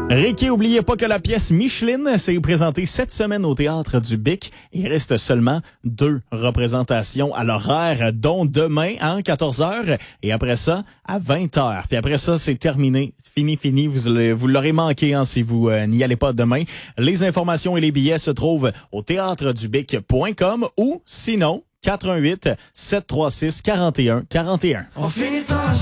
Ricky, oubliez pas que la pièce Micheline s'est présentée cette semaine au Théâtre du Bic. Il reste seulement 2 représentations à l'horaire, dont demain, 14h, et après ça, à 20h. Puis après ça, c'est terminé. Fini. Vous l'aurez manqué si vous n'y allez pas demain. Les informations et les billets se trouvent au théâtredubic.com ou sinon, 418 736 41 41.